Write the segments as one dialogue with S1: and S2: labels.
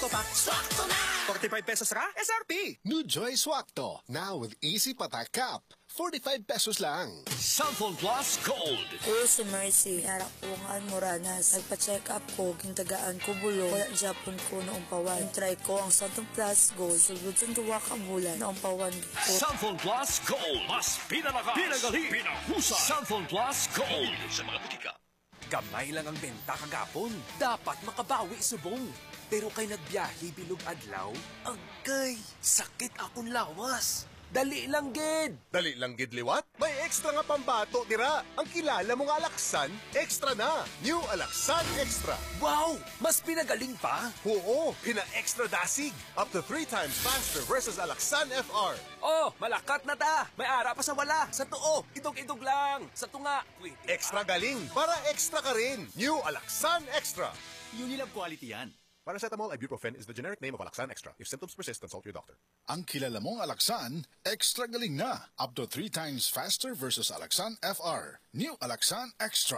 S1: Swakto Pack. Swakto na! 45 pesos ka? SRP!
S2: New Joy Swakto, now with easy patak cap. 45 pesos lang.
S3: Cellphone Plus Gold.
S4: Ko si Mercy, harap ko ang moranas. Nagpa-check up ko, gintagaan ko bulo. Wala Japon ko na umpawan. Try ko ang Cellphone Plus Gold. Sugod sa duwa ka bulan na umpawan ko.
S3: Cellphone Plus Gold. Mas pinalakas, pinagaling, pinahusay. Cellphone Plus Gold. Sa mga butika.
S1: Gamay lang ang benta kagapon. Dapat makabawi subong. Pero kay nagbiyahe bilog adlaw, agay, sakit akong lawas. Dali lang gid.
S5: Dali lang gid liwat? May extra nga pambato dira. Ang kilala mong Alaksan, extra na. New Alaksan Extra.
S1: Wow! Mas pinagaling pa?
S5: Oo, pina-extra dasig. Up to 3 times faster versus Alaksan FR.
S1: Oh, malakat na ta. May ara pa sa wala. Sa tuo, idog-idog lang. Sa tunga, wait.
S5: Extra galing para extra ka rin. New Alaksan Extra.
S3: Unilab quality yan.
S5: Paracetamol ibuprofen is the generic name of Alaksan Extra. If symptoms persist, consult your doctor.
S2: Ang kilala mong Alaksan, extra galing na. Up to 3 times faster versus Alaksan FR. New Alaksan Extra.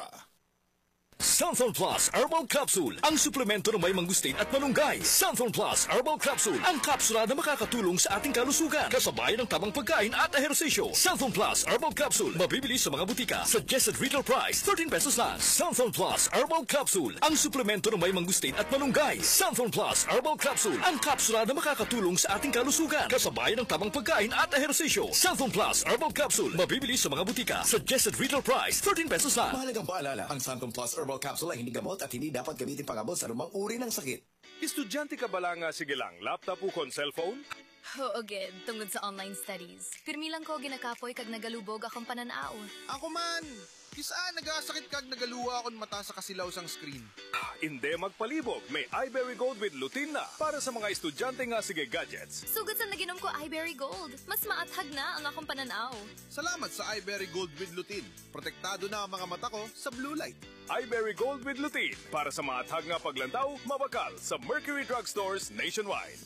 S3: Cellphone Plus Herbal Capsule, ang suplemento na may mangustin at malunggay. Cellphone Plus Herbal Capsule, ang kapsula na makakatulong sa ating kalusugan, kasabay ng tamang pagkain at ehersisyo. Cellphone Plus Herbal Capsule, mabibili sa mga butika. Suggested retail price, 13 pesos lang. Cellphone Plus Herbal Capsule, ang suplemento na may mangustin at malunggay. Cellphone Plus Herbal Capsule, ang kapsula na makakatulong sa ating kalusugan, kasabay ng tamang pagkain at ehersisyo. Cellphone Plus Herbal Capsule, mabibili sa mga butika. Suggested retail price, 13 pesos lang.
S6: Mahalagang paalala, ang Cellphone Plus Herbal Capsule ay hindi gamot at hindi dapat gamitin pangabot sa anumang uri ng sakit.
S5: Estudyante ka ba lang nga sige lang, laptop o kon cellphone?
S7: Oo, gid, tungod sa online studies. Pirmi lang ko ginakapoy kag nagalubog akong pananao.
S8: Ako man! Kisaan nagasakit kag nagaluwa akong mata sa kasilaw sang screen.
S5: Hindi magpalibog, may iBerry Gold with lutein na para sa mga estudyante nga sige gadgets.
S7: Sugod sa naginom ko iBerry Gold, mas maathag na ang akong pananao.
S8: Salamat sa iBerry Gold with lutein. Protektado na ang mga mata ko sa blue light.
S5: iBerry Gold with lutein para sa maathag nga paglantaw, mabakal sa Mercury Drugstores nationwide.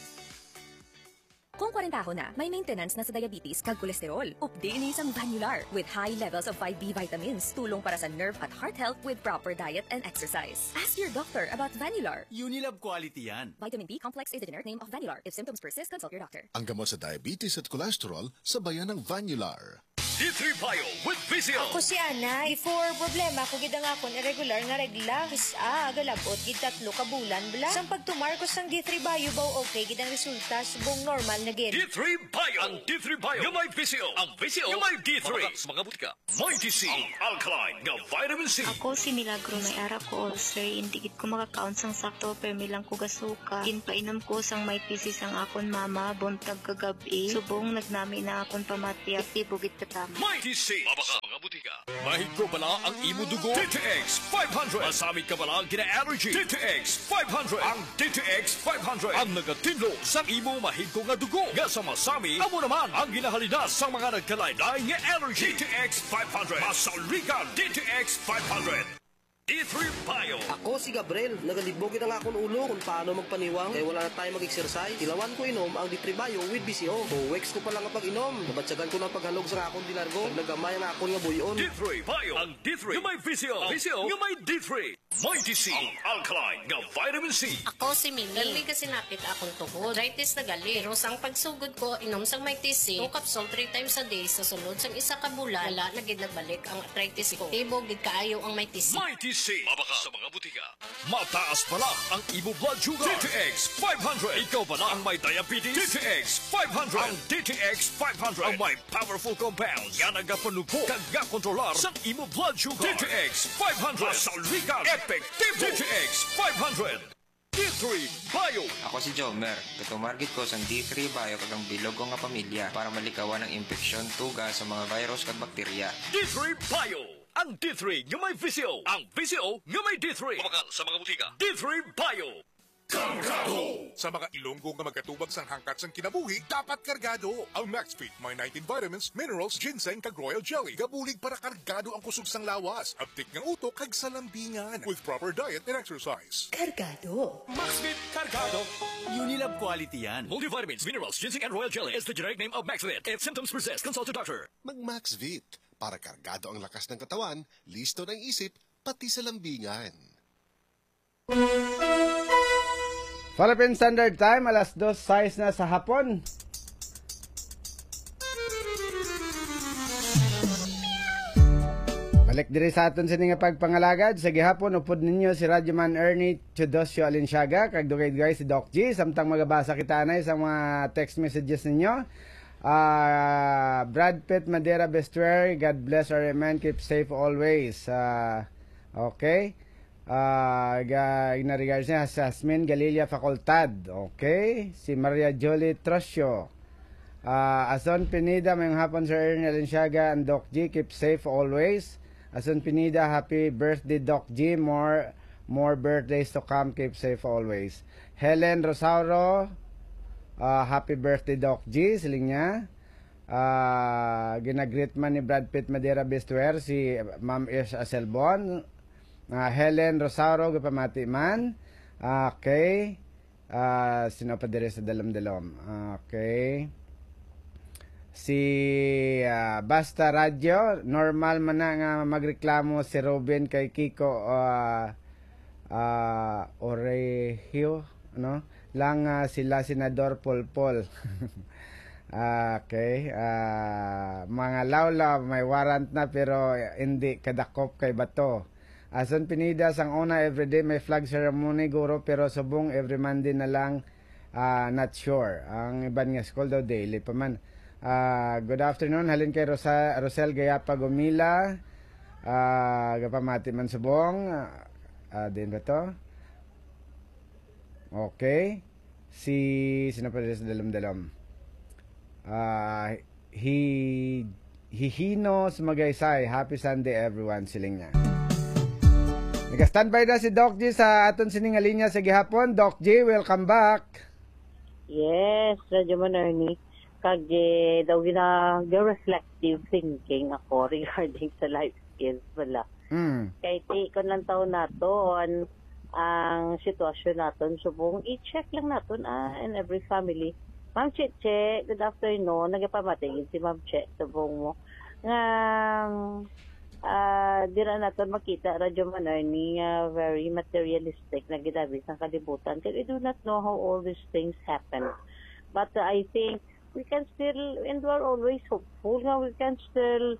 S9: Kung 40 na, may maintenance na sa diabetes kag kolesterol. Updi ni isang Vanular with high levels of 5B vitamins. Tulong para sa nerve at heart health with proper diet and exercise. Ask your doctor about Vanular.
S3: Unilab quality yan.
S9: Vitamin B complex is the generic name of Vanular. If symptoms persist, consult your doctor.
S2: Ang gamot sa diabetes at cholesterol, sabayan ng Vanular.
S3: D3 Bio with Vizio.
S10: Ako si Ana. Before problema ko gid nga akon irregular nga regla. Kisa galabot gid 3 ka bulan bla. Sang pagtumar ko sang D3 Bio baw okay gid ang resulta subong normal na gid.
S3: D3 Bio. Ang D3 Bio nga may Vizio. Ang Vizio nga may D3. Mga butika. May DC. Ang alkaline nga vitamin C.
S11: Ako si Milagro, may ara ko ulcer. Hindi gid ko makakount sang sakto pero milang ko gasuka. Ginpainom ko sang may PC sang akon mama buntag kagabi. Subong nagnami na akon pamati at ibugit kata.
S3: Mighty C. Mabaka mga butika. Mahig ko pala ang imo dugo. DTX 500. Masamit ka pala ang gina-allergy. DTX 500. Ang DTX 500. Ang nagatinlo sa imo mahig ko nga dugo. Nga sa masami, amo naman ang ginahalinas sa mga nagkalaylay nga allergy. DTX 500. Masaulikan DTX 500. D3 Bio.
S12: Ako si Gabriel. Nagalibogin na nga akong ulo kung paano magpaniwang. Kaya wala na tayo mag-exercise. Tilawan ko inom ang D3 Bio with BCO. Weeks ko pa lang kapag inom. Nabatsagan ko ng paghalog sa akong dilargo. Nagamay ang akong nga buyon.
S3: D3 Bio. Ang D3 nga may VCO. VCO nga may D3. May DC. Ang alkaline nga vitamin C.
S13: Ako si Mimi. Gali kasi napit akong tuhod. Arthritis na gali. Pero sang pagsugod ko, inom sang may TC. 2 capsule 3 times a day. Sa sunod sang isa ka bulan, wala na gid nagbalik ang arthritis ko. Tibog gid kaayo ang may TC.
S3: May TC. Mabaka sa mga butika. Mataas pala ang imo blood sugar. DTX 500. Ikaw pala ang may diabetes. DTX 500. Ang DTX 500 ang may powerful compounds. Yan ang gapanuko kag kontrolar sa imo blood sugar. DTX 500. Masaulikan. Effective. DTX 500. D3 Bio.
S14: Ako si Jomer. Katumargit ko sa D3 Bio kagang bilog ko nga pamilya para malikawan ang infeksyon, tuga sa mga virus kag bakterya.
S3: D3 Bio. Ang D3 nga may VCO. Ang VCO nga may D3. Kumakal sa mga butika. D3 Bio.
S5: Kargado! Sa mga Ilonggo nga magkatubag sang hangkat sang kinabuhi, dapat kargado! Ang MaxFit may 19 vitamins, minerals, ginseng kag royal jelly. Gabulig para kargado ang kusog sang lawas. Abtik ng utok kag salambingan. With proper diet and exercise.
S10: Kargado!
S3: MaxFit Kargado! Unilab quality yan. Multivitamins, minerals, ginseng and royal jelly is the generic name of MaxFit. If symptoms persist, consult your doctor.
S2: Mag-MaxVit. Para kargado ang lakas ng katawan, listo ng isip, pati sa lambingan.
S15: Philippine Standard Time, alas 2:06 na sa hapon. Balik diri sa aton sa nga pagpangalagad. Sa gihapon, upod ninyo si Radyoman Ernie Chodosio Alinsyaga, kag dugay guys si Doc G, samtang magabasa kita na sa mga text messages ninyo. Brad Pitt, Madera Bestuary, God bless our man, keep safe always. Okay. Ina-regards niya sa Jasmine Galilia Facultad. Okay. Si Maria Jolie Trosio. Ason Pinida, mayong hapon Sir Ernie Alinsyaga and Doc G, keep safe always. Ason Pinida, happy birthday Doc G, more birthdays to come, keep safe always. Helen Rosauro, happy birthday Doc G, siling niya. Ginagreet man ni Brad Pitt Madera Bestuer si Ma'am Ish Aselbon. Helen Rosauro, gapamati man. Okay. Sino pa dire sa dalam-dalam? Okay. Si Basta Radio, normal man na nga magreklamo si Robin kay Kiko Orehio, no? Lang sila Senador Polpol. Okay. Mga lawlaw, may warrant na pero hindi kadakop kay bato. Ason Pinida, sang una everyday may flag ceremony guro pero subong every Monday na lang, not sure. Ang iban nga school daw daily pa man. Good afternoon, halin kay Rosel Gayapa Gumila. Gapamati man subong. Din ba to? Okay. Sino pa rin sa dalam-dalam? Hihino Sumagaysay. Happy Sunday everyone, siling niya. Nag-standby na si Doc G sa aton siningalinya sa gihapon. Doc G, welcome back.
S16: Yes, Radyoman Ernie. Kag daw reflective thinking ako regarding sa life skills pala. Kay tikon lang taon naton ang sitwasyon naton, subong i-check lang naton in every family. Ma'am Cheche, good afternoon. Nagapamatay si Ma'am Che, subong mo. Nga dira naton makita Radyoman Ernie very materialistic na gidabis ng kalibutan. Kaya we do not know how all these things happen. But I think we can still, and we are always hopeful na we can still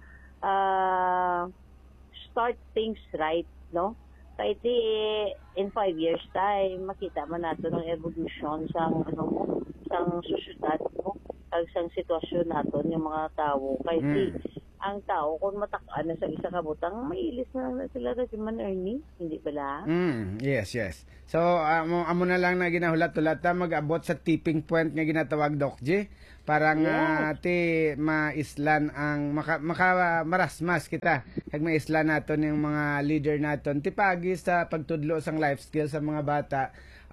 S16: start things right, no? Kahit in 5 years time, makita man nato ng evolution sang susyudad mo, sang sitwasyon naton yung mga tao. Kahit ang tao, kung matakaan na sa isa kabutang, mailis na lang sila Radyoman Ernie, hindi ba
S15: Yes. So, amo na lang na ginahulat-hulat mag-abot sa tipping point nga ginatawag Doc G. Parang maislan ang marasmas kita kag maislan naton yung mga leader naton tipagi sa pagtudlo sang life skills sa mga bata.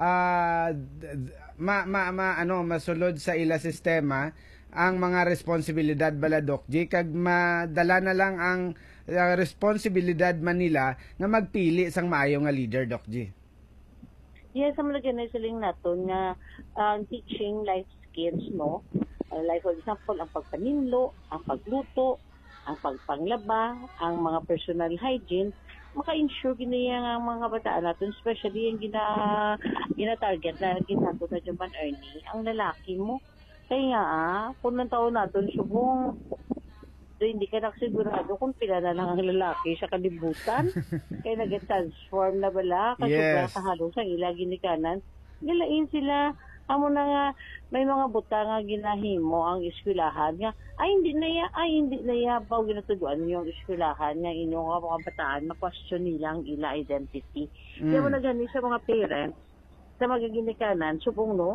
S15: Masulod sa ila sistema ang mga responsibilidad bala Doc G, kag madala na lang ang responsibilidad manila nga magpili sang maayo nga leader Doc G.
S16: Yes, ang mga siling naton nga teaching life skills, no? Like for example, ang pagpaninlo, ang pagluto, ang pagpanglaba, ang mga personal hygiene, maka-ensure ginaya ang mga bataan natin, especially yung gina-target na ginato na Radyoman Ernie, ang lalaki mo. Kaya kung ng taon natin, subong, hindi ka nakasigurado kung pila na lang ang lalaki sa kalibutan. Kaya nag-transform na bala, kasi kahalong sa ila ginikanan. Gilain sila, amo na nga, may mga buta nga ginahimo ang eskwelahan nga, hindi na ya, baw ginatuduan yung eskwelahan nga inyong mga bataan, na-question nila ang ila identity. Kaya mo na gani sa mga parents, sa mga ginikanan, subong no,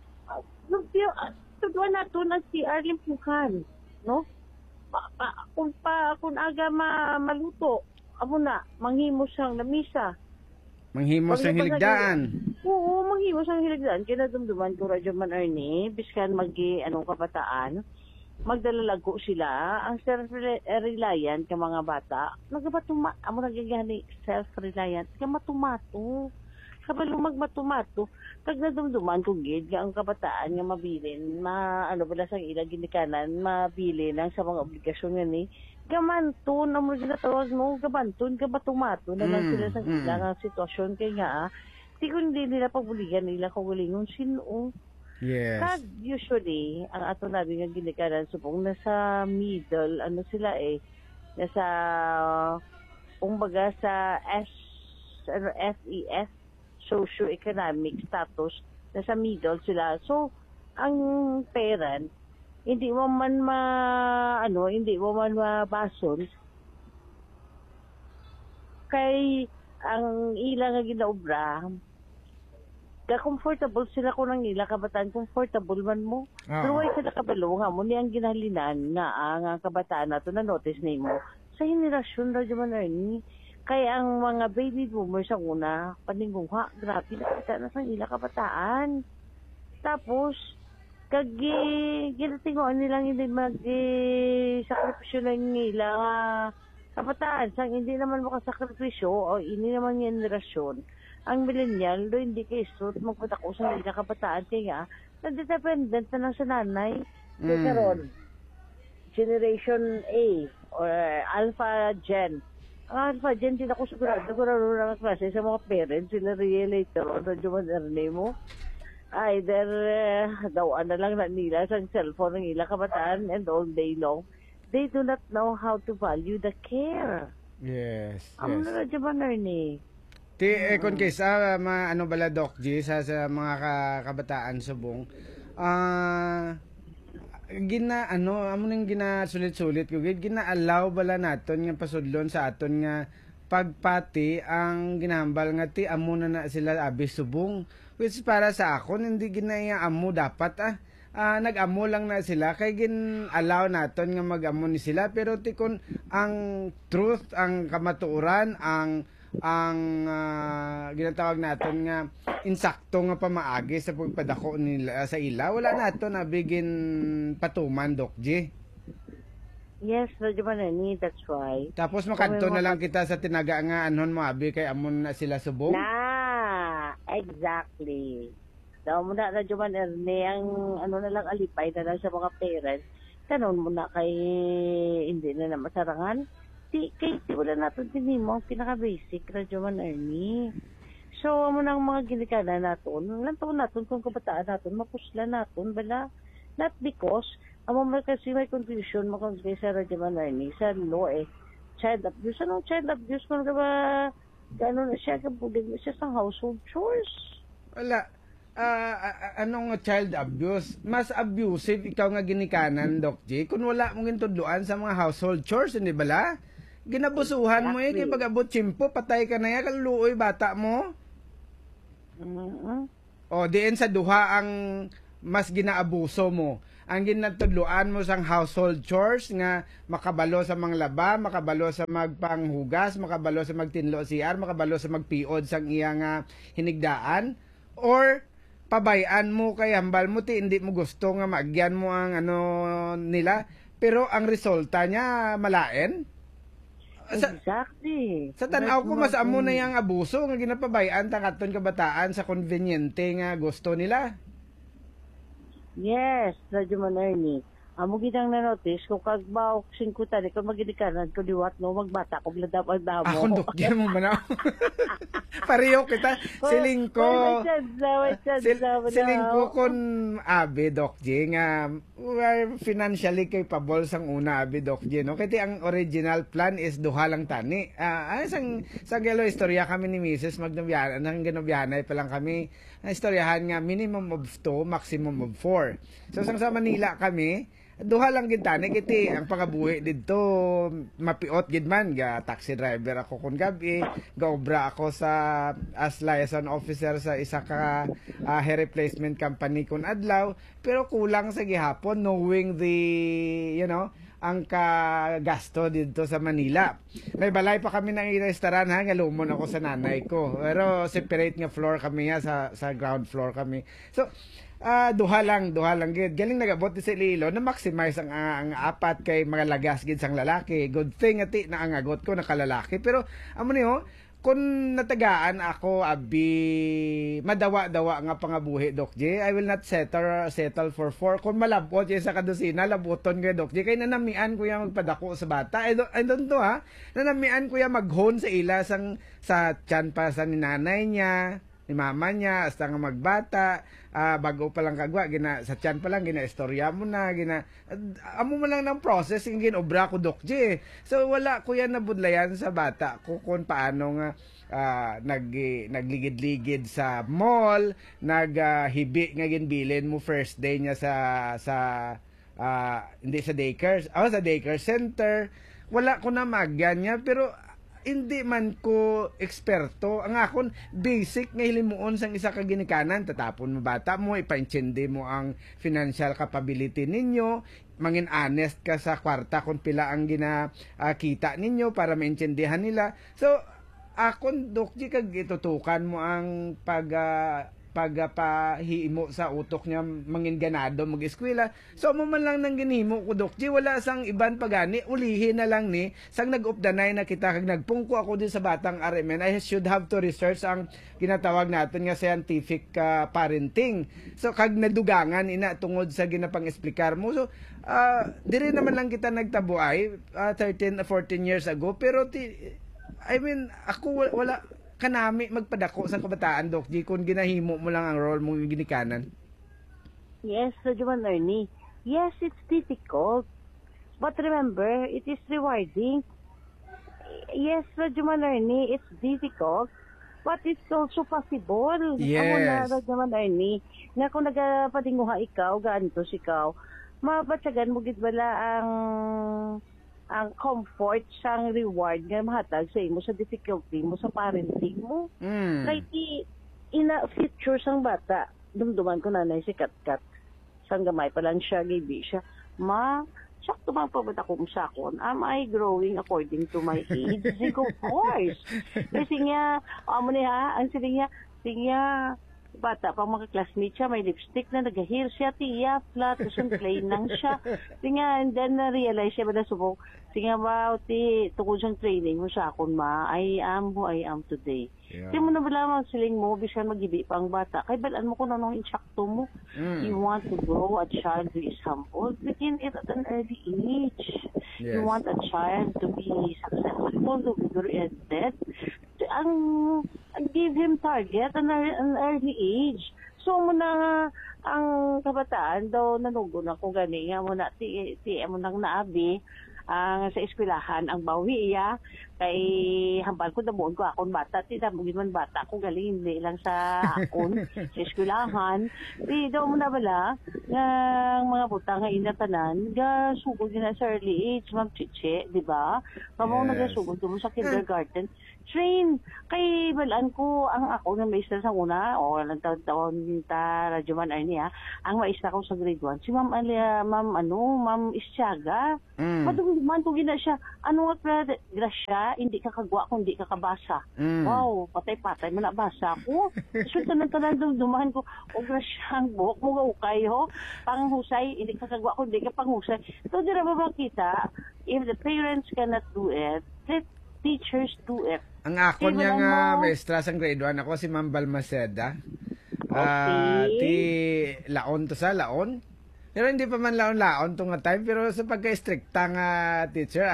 S16: tuduan nato na si Arlene Pukan, no? Kung aga maluto, amo na, manghimo siyang lamisa.
S15: Manghimo siyang hiligdaan.
S16: Oo, manghimo siyang hiligdaan. Kinadumduman ko Radyoman Ernie, biskan kabataan, magdalalago sila, ang self-reliant ka mga bata, amo nagagani self-reliant, ka matumato. Kabalo magmatumato, kag nadumduman ko gid nga ang kabataan nga mabilin, bala sang ila ginikanan, mabilin lang sa mga obligasyon nga ni. Gamanton, ang mga ginatawag mo, gamanton, gabatumato na lang sila sa ila nga sitwasyon. Kaya nga, Di ko hindi nila pabuligan nila kung galingon sino.
S15: Yes.
S16: Kag usually, ang ato namin nga ginikanan subong nasa middle, ano sila nasa, kumbaga sa SES, socio-economic status, nasa middle sila. So, ang parent, hindi mo man mabason kay ang ilang nga ginaobra, comfortable sila ko ng ila kabataan, comfortable man mo. Pero why sila kabalo nga mo niyang ginahalinan nga ang kabataan nato na notice nimo sa henerasyon ra man ni kay ang mga baby boomers sa una paningguha grabe nakita na sa ila kabataan. Tapos ginatingoan nilang hindi sakripisyo lang nila kabataan sang hindi naman makasakripisyo o ini naman yung generasyon. Ang millennial, do hindi kayo suit magpatako sa nila kabataan kaya nagdependent na lang sa nanay. Karon, Generation A or Alpha Gen. Ang Alpha Gen, din ako sigurado na klase sa mga parents, sila later on, radyo mo. Either dawaan na lang na nila sa cellphone ng ila kabataan and all day long. They do not know how to value the care.
S15: Yes.
S16: Ang radyo ni.
S15: Kung kaysa, ano bala Doc G, sa mga kabataan subong, amo nang ginasulit-sulit ko, gina-allow bala naton nga pasudlon sa aton nga pagpati ang ginahambal nga ti amo na sila abis subong. Which para sa akon, hindi ginaya amo dapat nag-amo lang na sila kay gin-allow naton nga mag-amo ni sila. Pero tikon ang truth, ang kamatuoran, ang ginatawag natin nga insakto nga pamaagi sa pagpadako nila sa ila, wala nato na bigin patuman, Doc G.
S16: Yes, radyo manani, that's right.
S15: Tapos makadto na lang kita sa tinaga nga anon mo abi kay amon na sila subong.
S16: Exactly. Daw mo na radyo manani ang ano na lang alipay na lang sa mga parents. Tanon mo na kay hindi na masarangan. Kay wala natin din mo, pinaka-basic, radyo man Ernie. So, mo nang mga ginikana natin, lantaon natin kung kabataan natin, mapusla natin, bala. Not because, kasi may confusion mo kung sa radyo man Ernie, sa law child abuse. Anong child abuse? Kung ka ba, gano'n na siya, kabulig na siya sa household chores.
S15: Wala. Anong child abuse? Mas abusive ikaw nga ginikanan, Doc G, kung wala mong intudluan sa mga household chores, hindi bala? Ginabusuhan mo kay pag-abot chimpo, patay ka na yan, kaluoy bata mo. O, diin sa duha ang mas ginaabuso mo. Ang ginatudluan mo sang household chores nga makabalo sa manglaba, makabalo sa magpanghugas, makabalo sa magtinlo CR, makabalo sa magpiod sang iya nga hinigdaan, or pabayan mo kay hambal mo ti hindi mo gusto nga maagyan mo ang ano nila, pero ang resulta niya malain.
S16: Exactly.
S15: Sa tanaw ko mas amo na yang abuso nga ginapabayaan ta katon kabataan sa conveniente nga gusto nila.
S16: Yes, radyo man Ernie. Amo gidang na-notice kung kagbaw 5 tani kung magidikanan ko diwat no magbata kog ladam-damo.
S15: Akong dokya mo ba na? Pareho kita. Silingko. Silingko kun abi Doc J nga financially capable sang una abi Doc J no. Kaya ang original plan is duha lang tani. Sang gelo istorya kami ni Mrs. Magnobiana nang ginobianay pa lang kami. Ang istoryahan nga minimum of 2, maximum of 4. So sang sa Manila kami duha lang gid tani kiti ang pangabuhi didto mapiot gid man ga taxi driver ako kun gabi gaobra ako sa as liaison officer sa isa ka hair replacement company kun adlaw pero kulang sa gihapon knowing the ang kagasto dito sa Manila. May balay pa kami ng restaurant nga lumon ako sa nanay ko. Pero separate nga floor kami sa ground floor kami. So duha lang gid. Galing nagabot sa Iloilo na maximize ang apat kay mga lagas gid sang lalaki. Good thing ati na ang agot ko nakalalaki. Pero amo niyo kung natagaan ako abi madawa-dawa nga pangabuhi Doc J, I will not settle for 4. Kung malabot yung sa kadusina, labuton kay Doc J. Kaya nanamian ko yung magpadako sa bata. I don't know nanamian ko yung maghon sa ila sa tiyan pa sa ninanay niya. ni mama niya hasta nga magbata, bago pa lang kagwa sa tiyan pa lang gina-istorya mo na amo mo lang ng process yung ginobra ko dokje. So wala ko yan nabudlayan sa bata ko kung paano nga nagligid-ligid sa mall, naghibi nga ginbilin mo first day niya sa hindi sa daycare, sa daycare center. Wala ko na magyan niya, pero hindi man ko eksperto. Ang akon basic nga hilimuon sang isa ka ginikanan, tatapon mo bata mo, ipaintindi mo ang financial capability ninyo, mangin honest ka sa kwarta kung pila ang ginakita ninyo para maintindihan nila. So akon dokji kag itutukan mo ang pagpahimo sa utok niya mangin ganado mag-eskwela. So mo man lang nang ginhimo ko dokji, wala sang iban pagani, ulihin na lang ni sang nag-updanay na kita kag nagpungko ako din sa batang RMN. I should have to research ang ginatawag natin nga scientific parenting. So kag nadugangan ina tungod sa ginapang-esplikar mo. So diri naman lang kita nagtabuay 13 14 years ago, pero ako wala kanami magpadako sa kabataan, Doc G, kung ginahimo mo lang ang role mo yung ginikanan.
S16: Yes, Rajuman Ernie. Yes, it's difficult. But remember, it is rewarding. Yes, Rajuman Ernie, it's difficult. But it's also possible.
S15: Yes.
S16: Amo na, Rajuman Ernie, nga kung nagapatinguha ikaw, gantos ikaw, mabatsagan mo gid bala ang comfort sang reward nga mahatag sa imo sa difficulty mo sa parenting mo. Like ina future sang bata, dumduman ko nanay si Kat-Kat. Sang gamay pa lang siya, gibi siya. Ma, sakto bang pabata ko sakon? Am I growing according to my age? Of course. Kasi nga, amo niya, ang siya, bata pang mga classmates siya, may lipstick na nag-hair siya, tiya, flat, tapos plain lang siya. Tinga, and then na-realize siya ba na subong, tinga ba, tukod siyang training mo sa akon, ma, I am who I am today. Yeah. Di mo na ba lamang siling mo, bisan mag-ibi pa ang bata, kay balaan mo kung anong insakto mo. You want to grow a child who is humble, begin it at an early age. Yes. You want a child to be successful, to be oriented, give him target at an early age. So muna ang kabataan daw nanugo na kung gani nga muna ti mo nang naabi sa eskwelahan ang bawi iya kay hambal ko damuon ko akon bata ti damugin man bata ko galing hindi lang sa akon sa eskwelahan di daw mo na bala nga mga butang nga inatanan ga sugod na sa early age magchiche di ba kamo nagasugod mo sa kindergarten train kay balaan ko ang ako nga maestra sa una o lang taon ta Rajuman Ernie ang maestra ko sa grade 1 si Ma'am Isyaga man to gina siya ano nga grasya hindi ka kagwa kung hindi ka kabasa wow patay mo na basa ko so tanan dumahan ko o grasya ang buhok mo gaukay ho panghusay hindi ka kagwa kung hindi ka panghusay so dira ba makita if the parents cannot do it let teachers do it.
S15: Ang ako niya nga maestra sa grade 1 ako si Ma'am Balmaceda. Ti laon to sa laon. Pero hindi pa man laon to nga time pero sa pagka-stricta nga teacher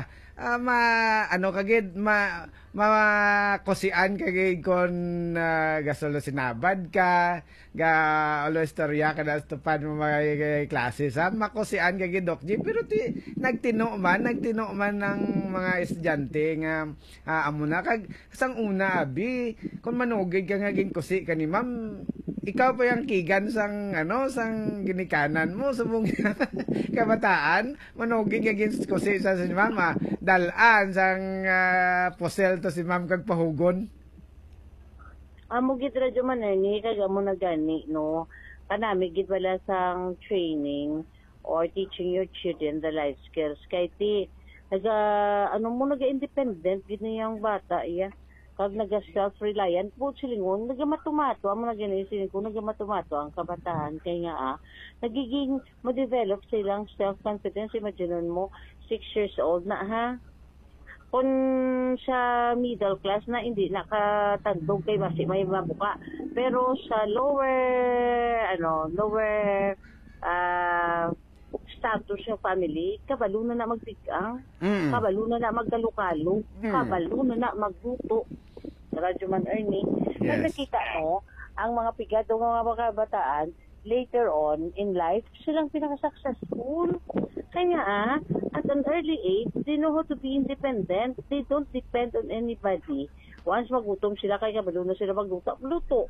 S15: kusian kagid kon gasolo sinabad ka ga olo istorya kada tupad mo mga klase sa makusian kagid Doc G pero nagtino man ng mga estudyante nga amo na kag sang una abi kon manugid ka nga ginkusi ka ni ma'am ikaw pa yung kigan sang ginikanan mo subong kabataan manugid ka ginkusi sa mama dalan sang posel to si ma'am kag pahugon.
S16: Amo gid Rajuman Ernie kag amo na gani no kanami gid wala sang training or teaching your children the life skills kay ti naga-independent gid niyang bata iya kag naga-self-reliant po silingon nagamatumato amo na gani silingon nagamatumato ang kabataan kay nga nagiging mo-develop silang self-confidence. Imagine mo 6 years old na kung sa middle class na hindi nakatandog kay basi may mabuka pero sa lower status ng family kabalo na magtigang kabalo na magkalukalo kabalo na magluto Rajuman Ernie nakita mo ang mga pigado ng mga kabataan, later on in life, silang pinaka-successful. Kaya at an early age, they know how to be independent. They don't depend on anybody. Once magutom sila, kaya kabalo na sila magluto.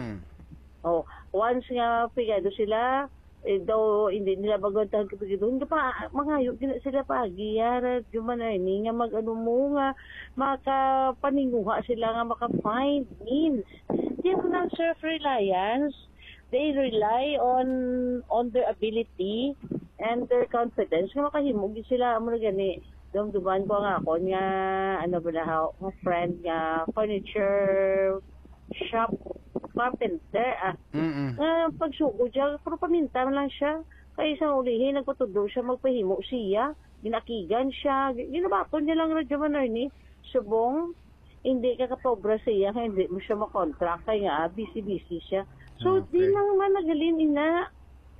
S16: Oh, once nga pigado sila, daw hindi nila bagantahan kapag doon pa mangayo gina sila pagiyara juman ay nga magano mo nga makapaninguha sila nga maka-find means. Di mo ng self-reliance. They rely on their ability and their confidence nga makahimog sila amo gani dumduman ko nga ako nga ano ba na nga friend nga furniture shop carpenter pagsugod siya pero paminta lang siya kaya isang ulihin nagpatudo siya magpahimo siya ginakigan siya ginabaton niya lang radyo ni subong hindi ka kapobra siya hindi mo siya makontract kaya nga busy siya so di lang managalin ina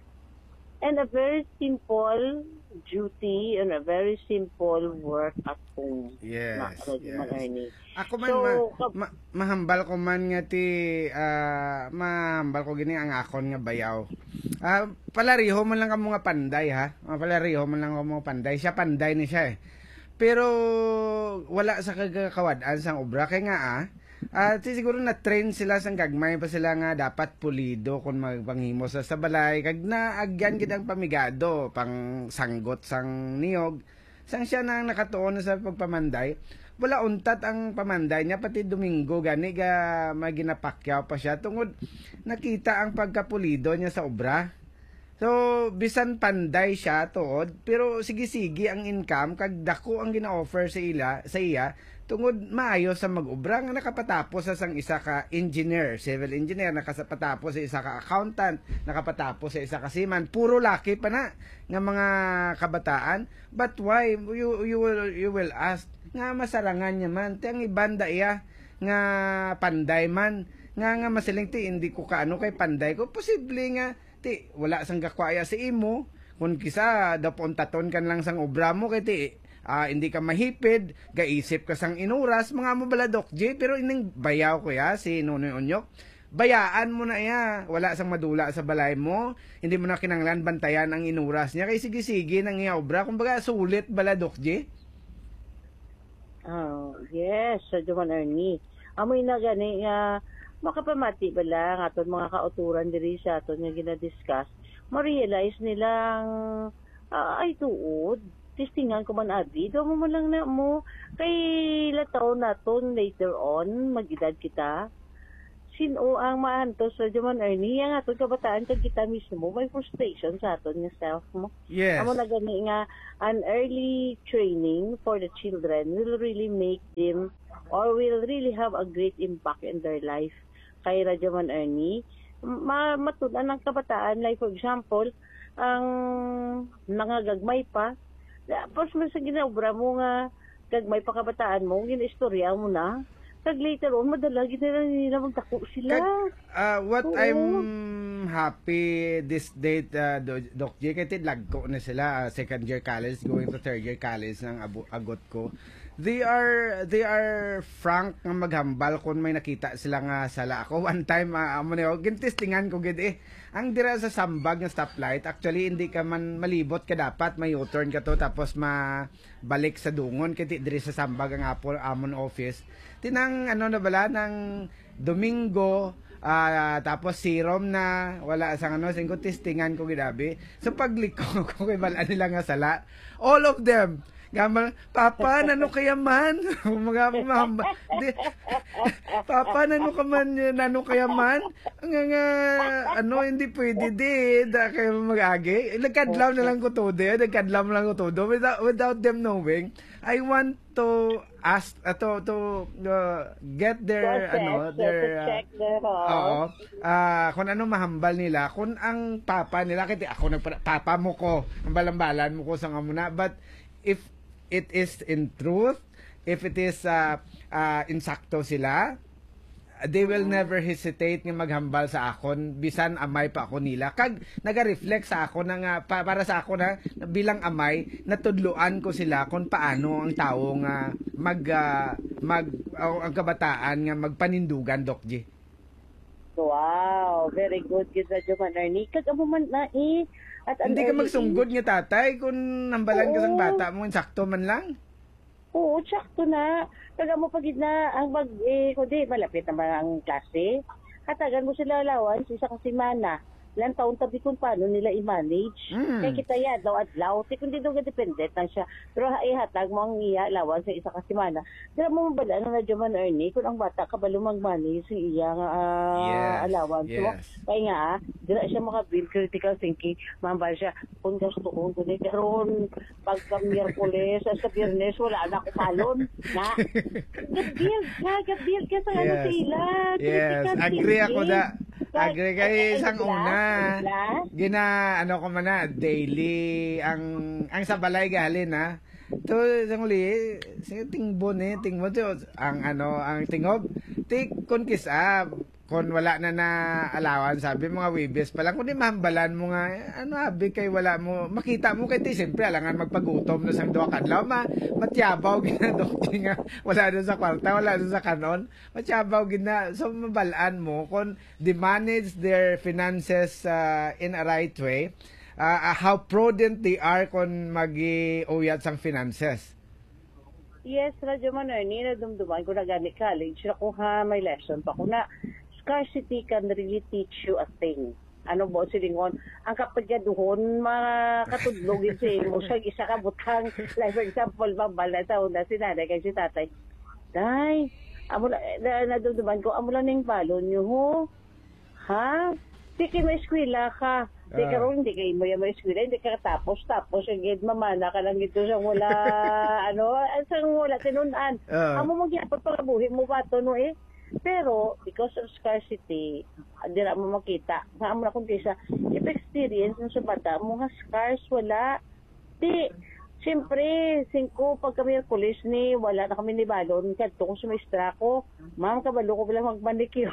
S16: and a very simple duty and a very simple work at home.
S15: Yes.
S16: Yes.
S15: Ako man mahambal ko man nga mahambal ko gini ang akon nga bayaw. Palariho man lang kamo nga panday ha. Palariho man lang kamo panday. Siya panday ni siya eh. Pero wala sa kagakawadaan sang obra kay nga siguro na train sila sang gagmay pa sila nga dapat pulido kung magpanghimo sa balay kag naagyan gid ang pamigado pang sanggot sang niyog sang siya nang nakatuon sa pagpamanday wala untat ang pamanday niya pati Domingo gani ga maginapakyaw pa siya tungod nakita ang pagkapulido niya sa obra. So bisan panday siya tuod pero sige-sige ang income kag dako ang gina-offer sa iya tungod maayo sa mag-obra nga nakapatapos sa sang isa ka engineer, civil engineer, nakapatapos sa isa ka accountant, nakapatapos sa isa ka seaman, puro laki pa na nga mga kabataan. But why you will ask nga masarangan niya man ti ang ibanda iya nga panday man nga masiling ti hindi ko kaano kay panday ko posible nga ti wala sang gakwaya sa imo kun kisa dapon taton kan lang sang obra mo kay ti hindi ka mahipid, gaisip ka sang inuras, mga mo bala Doc J, pero ining bayaw ko ya, si Nonoy Onyok, bayaan mo na ya, wala sang madula sa balay mo, hindi mo na kinanglan bantayan ang inuras niya, kay sige-sige nang iya obra, kumbaga sulit bala Doc J?
S16: Oh, yes, sa Juman Ernie. Amoy na gani nga, makapamati bala, nga aton mga kauturan diri sa aton nga ginadiscuss, ma-realize nilang, ay tuod, testingan ko man abi, daw mo man lang na mo, kay lataw naton later on, mag-edad kita, sino ang maantos sa Juman Ernie, ang aton kabataan kag kita mismo, may frustration sa aton nga self mo.
S15: Yes.
S16: Amo na gani nga, an early training for the children will really make them, or will really have a great impact in their life. Kay Juman Ernie, matunan ng kabataan, like for example, ang nangagagmay pa, tapos mo sa ginaobra mo nga gagmay pa kabataan mo, gina-istorya mo na, kag later on, madala nila magtako sila.
S15: What I'm happy this date, Doc J, kaya tidlagko na sila, second year college, going to third year college ng agot ko. They are frank nga maghambal kung may nakita sila nga sala ako. One time, gintistingan ko gid ang dira sa sambag ng stoplight, actually hindi ka man malibot ka dapat, may U-turn ka to tapos mabalik sa dungon kaya diri sa sambag ang amon office. Tinang ano na bala ng Domingo, tapos serum na wala sang singko testingan ko gidabi. So pagliko ko kay bala nila nga sala, all of them gamal, Papa, nano kaya man? Papa, nano kaya man? Hindi pwede kayo mag-agi. Nagkadlaw na lang ko todo. Without them knowing, I want to ask, to get their,
S16: check their
S15: kung ano mahambal nila, kung ang papa nila, kasi ako papa mo ko, ang balambalan mo ko sa nga muna, but if it is in truth, if it is insakto sila, they will never hesitate nga maghambal sa akon bisan amay pa ako nila kag naga-reflect sa ako na para sa ako na bilang amay natudluan ko sila kung paano ang tao nga ang kabataan nga magpanindugan, Doc G.
S16: Wow, very good. Good radyo man, Ernie. Kag-amo man na At
S15: Hindi ka magsunggod nga tatay kung nambalan ka sang bata mo, sakto man lang.
S16: Oo, sakto na. Kag-amo pagid na ang kundi malapit naman ang klase. Hatagan mo sila allowance isa ka semana. Ilang taon tabi kung paano nila i-manage. Kaya kita yan, daw-adlaw. Kundi doon ka-dependent lang siya. Pero hatag mo ang iya allowance sa isa ka semana. Dira mo mabala na radyo man, Ernie, kung ang bata ka balo mag-manage sa iyang allowance.
S15: Yes.
S16: So, kaya nga, dira siya maka-build critical thinking. Mambal siya, kung gusto ko, kundi karoon, pagka-Miyerkules, sa Biyernes, wala na ako palon. Na, get-build ka sa ano sila.
S15: Yes, agree ako na. Agree kayo isang una. Ano ko man na, daily, ang sa balay galin ha. To isang uli, tingbon ang tingob. Kung kisa, kung wala na alawan, sabi mga wibes pa lang, kung di mahambalan mo nga, abi kay wala mo, makita mo kay siyempre, alangan magpagutom na sang 2 kadlaw, matyabaw gina, dokti nga, wala doon sa kwarta, wala doon sa kanon, matyabaw gina, so mabalaan mo, kung they manage their finances in a right way, how prudent they are kung mag-uyat sang finances.
S16: Yes, radyo man, Ernie, nadumduman ko na gani college, ako may lesson pa ko na, scarcity can really teach you a thing. Ano ba silingon? Ang kapagyaduhon, mga katudlogin si mo sa isa ka butang. Like for example, mabala taon na si nanay kay si tatay. Day, nadumduman ko, amo lang ning balon nyo ho. Ha? Di kayo may eskwela ka. Di karoon, hindi kayo may eskwela, hindi ka tapos, agad mamana ka lang ito sa wala, sang wala tinunan. Amo magyapot pagabuhin mo ba ito, no Pero, because of scarcity, di na mo makita. Nga mo na kung kisa, if experience ng sa bata, mga scarce, wala. Di, siyempre, 5 pagka Miyerkules ni, wala na kami ni balon. Kadto kung sumistra ko, ma'am, kabalo ko bilang mag-manicure.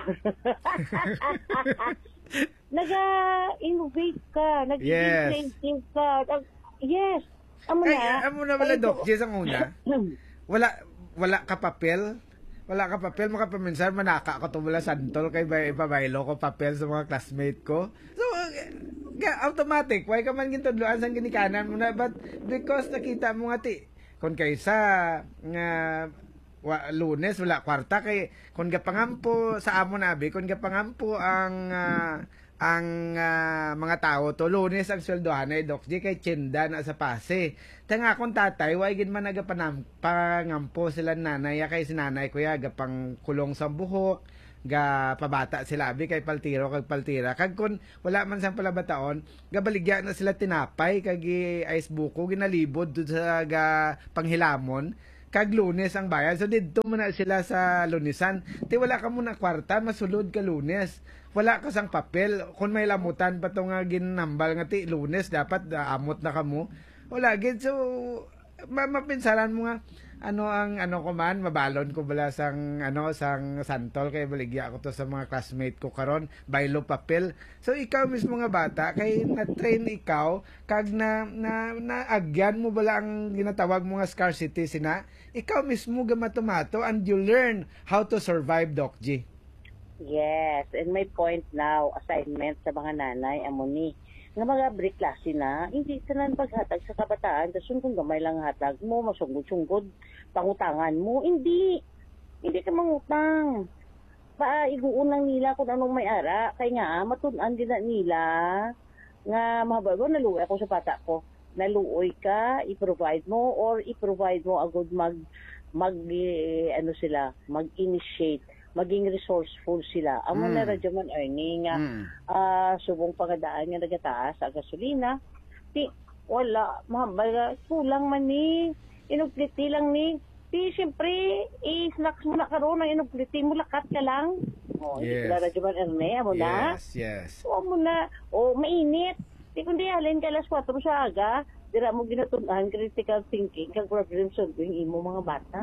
S16: Nag-innovate ka, nag-innovative ka. Yes. Amo
S15: na wala, Doc, Jess, ang una. Wala ka papel. Wala ka papel, makapaminsan, manaka ko ito mula santol, kay ipabaylo ko papel sa mga classmate ko. So, automatic, why ka man gintudluan sa ginikanan mo na, but because nakita mo nga kung kaysa, Lunes, wala kwarta, kay, kung gapangampo sa amo nabi, kung gapangampo ang mga tao to, Lunes ang sweldohan ay Doc G kay Chinda na sa Pase. Tanga akong tatay, why gid man pangampo sila nanay, kay si nanay ko gapang kulong sa buhok, ga pabata sila abi kay paltiro kag paltira. Kag kun wala man sang palabataon, gabaligya na sila tinapay kag ice buko ginalibod sa panghilamon. Kag Lunes ang bayad. So dito muna sila sa Lunesan. Wala ka muna kwarta, masulod ka Lunes. Wala ka sang papel. Kung may lamutan pa itong ginambal nga Lunes, dapat amot na ka mo. Wala gid. So mapinsaran mo nga ano ko man, mabalon ko bala sang santol kay baligya ko to sa mga classmate ko karon baylo papel. So ikaw mismo nga bata kay na-train ikaw kag na agyan mo bala ang ginatawag mo nga scarcity sina. Ikaw mismo gamatomato and you learn how to survive, Doc G.
S16: Yes, and my point now, assignment sa mga nanay amoni nga mga break klase na, hindi tanan paghatag sa kabataan, kasi kung gamay lang hatag mo, masugod-sugod, pangutangan mo, hindi ka mangutang. Iguunang nila kung anong may ara, kaya nga, matunan din na nila, nga mahabago, naluoy ako sa bata ko, naluoy ka, i-provide mo, or i-provide mo agad mag-initiate, maging resourceful sila. Amo na radyo man earning subong pagadaan nga nagataas sa gasolina. Wala, mahambal, kulang man ni, inugliti lang ni. Siyempre, snacks mo na karoon, ang inugliti mo, lakat ka lang. Yes. Radyo man earning, amo na.
S15: Yes.
S16: Amo na, mainit. Kundi halin ka alas 4 sa aga, dira mo ginatunan, critical thinking, kag problem solving imo mga bata.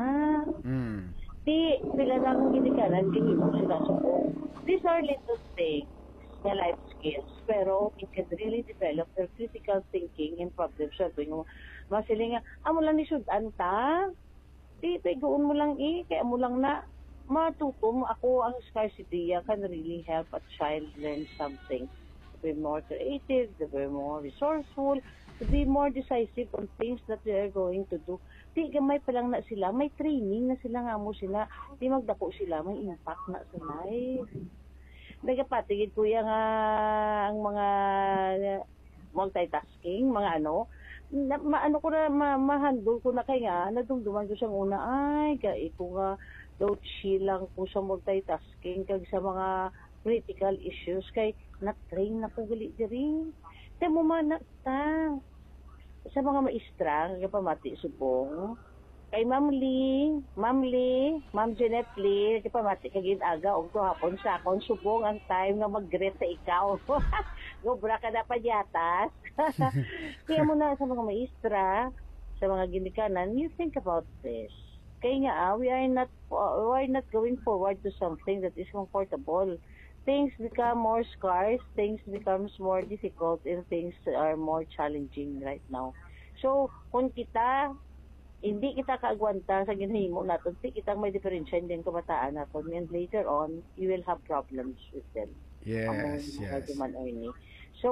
S16: Sila lang ginikanan, ginimo sila suko. These are little things na life skills, pero it can really develop their critical thinking and problem solving. Masiling nga, amo lang ni sudan ta? Iguun mo lang kaya mo lang na, matuto mo ako ang scarcity can really help a child learn something. To be more creative, to be more resourceful, to be more decisive on things that they are going to do. Di gamay pa lang na sila, may training na sila nga mo sila, di magdako sila, may impact na sa life. Nagapatigid kuya nga ang mga multitasking, mga maano ko na, mahandle ko na kay nga, nadumduman ko siyang una, ay, kaya ko nga, daw chill lang ko sa multitasking, kag sa mga critical issues, kay na-train na ko gali diri. Kaya mo manakta sa mga maestra, kapamati subong, kay Ma'am Lee, Ma'am Jeanette Lee, kapamati kagin aga, og hapon sa akong subong ang time nga mag-greet sa ikaw. Gobra ka na pa yatas. Kaya mo na sa mga maestra, sa mga ginikanan, you think about this. Kaya nga, we are not going forward to something that is comfortable. Things become more scarce, things becomes more difficult, and things are more challenging right now. So, kung hindi kita kaagwanta sa ginahimo natin, hindi kita may diferensya din kabataan natin, and later on, you will have problems with them.
S15: Yes.
S16: So,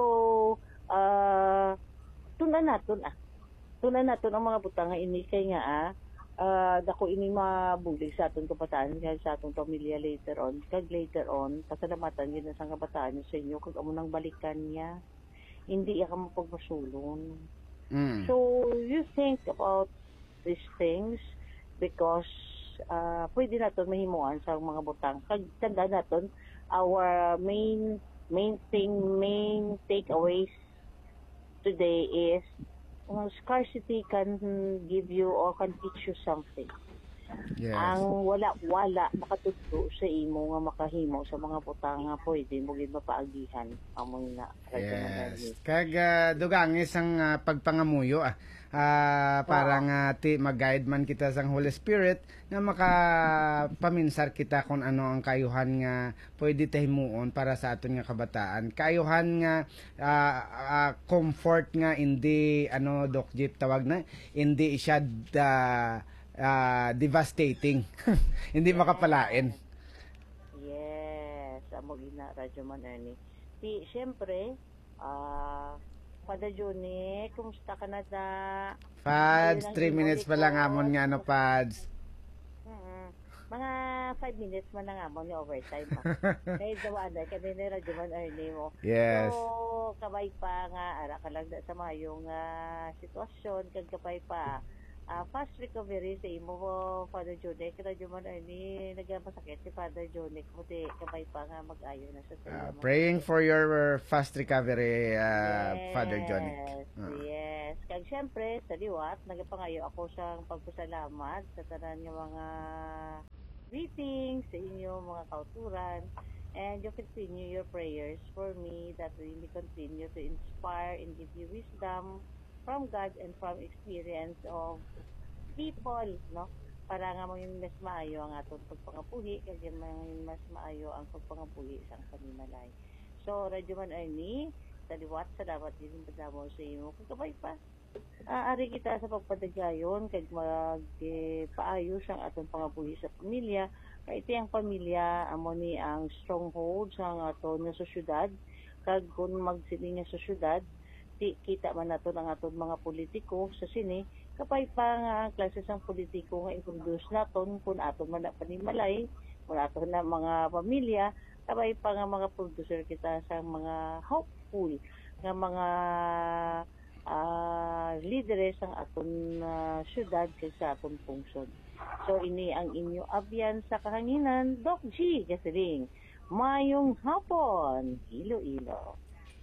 S16: tunan natin ang mga butang nga ini kay nga dako ini mabulig sa aton kabataan kag sa atong pamilya later on pasalamatan gyud sa kabataan sa inyo kag amo nang balikan niya hindi ka mapagpasulon. So you think about these things because pwede naton mahimuan sa mga butang kag tanda naton our main takeaways today is scarcity can give you or can teach you something. Yes. Ang wala makatudto sa imo nga makahimo sa mga butang nga pwede mo gid mapaagihan amon na.
S15: Yes. Kag dugangis ang pagpangamuyo para nga mag-guide man kita sang Holy Spirit nga makapaminsar kita kung ano ang kayuhan nga pwede tahimuon para sa aton nga kabataan. Kayuhan nga comfort nga hindi Doc Jeep tawag na hindi siya devastating. Hindi makapalain.
S16: Yes, amo gina Radyo Man Ernie. Siyempre, Father Johnny, kumusta ka na da?
S15: Pads, 3 minutes pa lang amon nga Pads.
S16: Mga 5 minutes man lang amon ni overtime pa. Kaya dawaan na, kaya ni Radyo Man Ernie mo.
S15: Yes.
S16: So, kabay pa nga, ara ka lang sa mayong sitwasyon, kag kabay pa. Fast recovery sa imo mo, Father Jonek. Radyo Man Ernie, nagpasakit si Father Jonek. Buti kabay pa nga mag-ayo na sa tayo.
S15: Praying for your fast recovery, yes, Father Jonek.
S16: Yes. Kag siyempre, sa liwat, nagapangayo ako sa pagpasalamat sa tanan ng mga greetings sa inyo, mga kauturan. And you continue your prayers for me that really continue to inspire and give you wisdom from God and from experience of people, no? Para nga maging mas maayo ang atong pagpangabuhi, kaya maging mas maayo ang pagpangabuhi sa panimalay. So, Radyo Man Ernie, taliwat, salamat din padamo sa imo. Kagabay pa, ari kita sa pagpadagayon, kag magpaayos ang atong pangabuhi sa pamilya. Kaya ito ang pamilya, amo ni ang stronghold sa aton nga sosyudad, kag kung magsiling nga sosyudad, kita man nato ang aton mga politiko sa sini kapay pa nga ang klase sang politiko nga introduce naton kung aton man na panimalay kung aton na mga pamilya kapay pa nga mga producer kita sa mga hopeful nga mga leaders ang aton syudad kay sa aton pungsod. So ini ang inyo abyan sa kahanginan, Doc G Gasiling. Mayong hapon, Iloilo.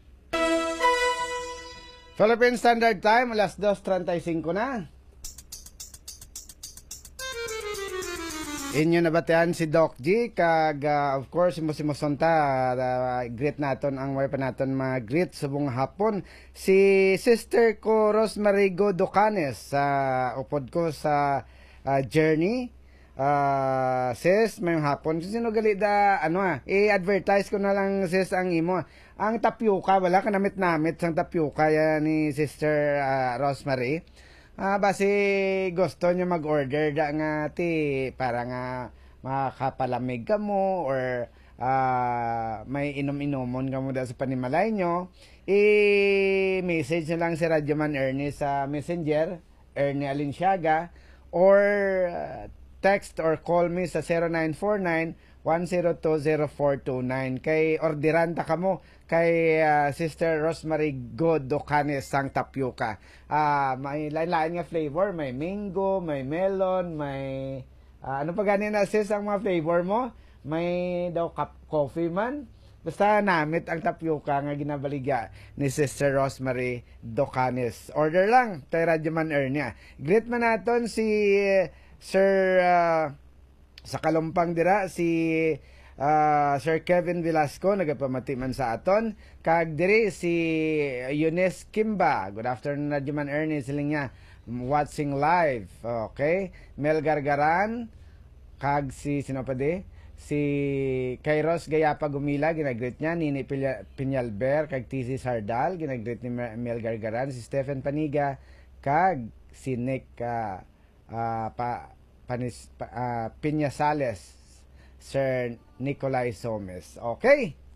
S15: Philippine Standard Time, alas 2:35 na. Inyo nabatean si Doc G, kag of course, si Musonta, greet naton ang wife naton mga greet subong hapon. Si Sister ko Rosemary Docanes, upod ko sa Journey. Sis, mayong hapon. Sino gali da, i-advertise ko na lang sis ang imo. Ang tapioca, wala ka namit-namit sang tapioca yan ni Sister Rosemary. Basi gusto niya mag-order da nga para nga makapalamig ka mo or may inom-inomon ka mo sa panimalay nyo, i-message nyo lang si Radyoman Ernie sa Messenger, Ernie Alinsyaga, or text or call me sa 0949-1020429. Kay ordiranta ka mo kay Sister Rosemary Godocanes sang tapioca. May lain-lain nga flavor, may mango, may melon, may ano pa ganin na sis ang mga flavor mo? May daw coffee man. Basta namit ang tapioca nga ginabaliga ni Sister Rosemary Docanes. Order lang kay Radyoman Ernie. Greet man naton si Sir sa Kalumpang dira si Sir Kevin Velasco nagapamati man sa aton. Kag diri si Eunice Kimba. Good afternoon Radyoman Ernie, siling niya watching live. Okay? Mel Gargaran kag si sino pa di? Si Kairos Gayapa Gumila, ginagreet niya. Nini Pinyalber, kag TC Sardal, ginagreet ni Mel Gargaran. Si Stephen Paniga, kag si Nick Piñasales, Sir Nicolay Somes. Okay?